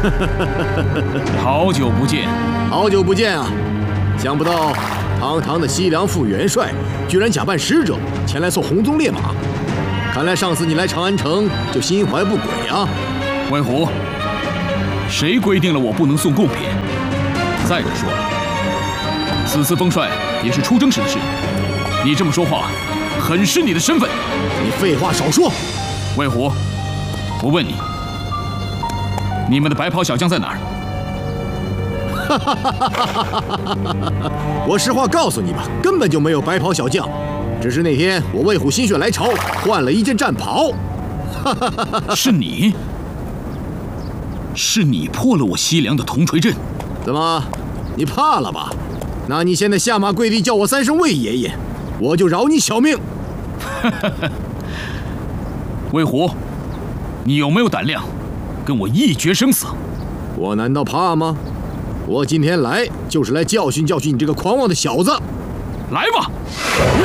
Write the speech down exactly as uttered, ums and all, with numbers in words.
好久不见， 好久不见啊！想不到堂堂的西凉副元帅，居然假扮使者前来送红鬃烈马。看来上次你来长安城就心怀不轨啊！ 魏虎，谁规定了我不能送贡品？再者说了，此次封帅也是出征时的事，你这么说话，很失你的身份。 你废话少说！ 魏虎，我问你，你们的白袍小将在哪儿？ 我实话告诉你吧，根本就没有白袍小将，只是那天我魏虎心血来潮换了一件战袍。 是你，是你破了我西凉的铜锤阵。 怎么，你怕了吧？那你现在下马跪地叫我三声魏爷爷，我就饶你小命。 魏虎，你有没有胆量跟我一决生死？ 我难道怕吗？我今天来就是来教训教训你这个狂妄的小子。 来吧！